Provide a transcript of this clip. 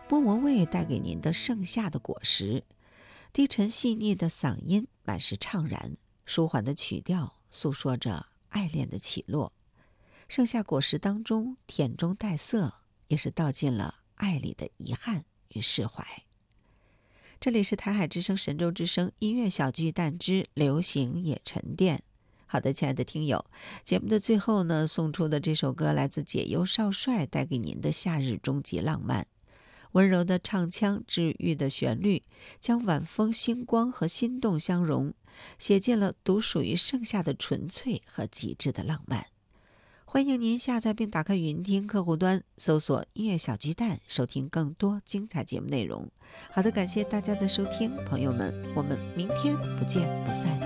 莫文蔚带给您的盛夏的果实，低沉细腻的嗓音满是怅然，舒缓的曲调诉说着爱恋的起落。盛夏果实当中甜中带涩，也是道尽了爱里的遗憾与释怀。这里是台海之声神州之声音乐小巨蛋之流行也沉淀。好的，亲爱的听友，节目的最后呢，送出的这首歌来自解忧少帅带给您的夏日终极浪漫。温柔的唱腔，治愈的旋律，将晚风星光和心动相融，写进了独属于盛夏的纯粹和极致的浪漫。欢迎您下载并打开语音听客户端，搜索音乐小巨蛋，收听更多精彩节目内容。好的，感谢大家的收听，朋友们，我们明天不见不散。